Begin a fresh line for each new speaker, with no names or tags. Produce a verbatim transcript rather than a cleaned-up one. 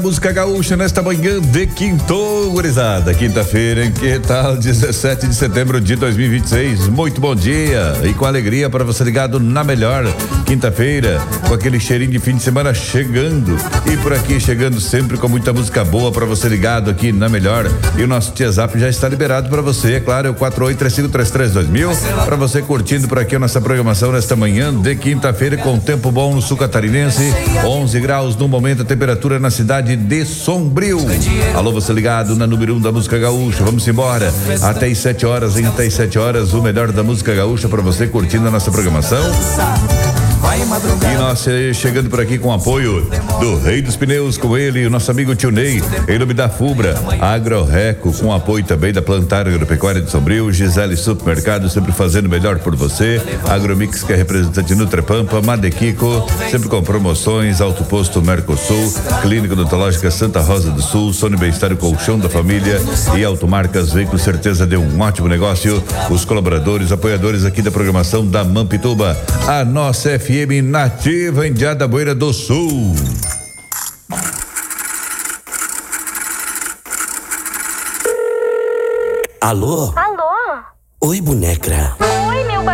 Música gaúcha nesta manhã de quinto, gurizada. Quinta-feira, hein? Que tal? dezessete de setembro de dois mil e vinte e seis. Muito bom dia e com alegria para você ligado na melhor. Quinta-feira, com aquele cheirinho de fim de semana chegando. E por aqui chegando sempre com muita música boa para você ligado aqui na melhor. E o nosso WhatsApp já está liberado para você, é claro, é o quatro oito três cinco três três dois mil. Para você curtindo por aqui a nossa programação nesta manhã de quinta-feira com tempo bom no sul catarinense. onze graus no momento, a temperatura na cidade de Sombrio. Alô, você ligado na número um da música gaúcha. Vamos embora. Até às sete horas, em até às sete horas, o melhor da música gaúcha para você curtindo a nossa programação. E nós chegando por aqui com o apoio do Rei dos Pneus, com ele, o nosso amigo Tio Ney, em nome da Fubra, Agroreco, com apoio também da Plantar Agropecuária de Sombrio, Gisele Supermercado, sempre fazendo o melhor por você, Agromix, que é representante Nutrepampa, Madequico, sempre com promoções, Alto Posto Mercosul, Clínica Odontológica Santa Rosa do Sul, Sônia Bem-Estar, o Colchão da Família e Automarcas, vem com certeza de um ótimo negócio. Os colaboradores, apoiadores aqui da programação da Mampituba, a nossa F M nativa em Diadaboeira do Sul.
Alô?
Alô?
Oi, boneca.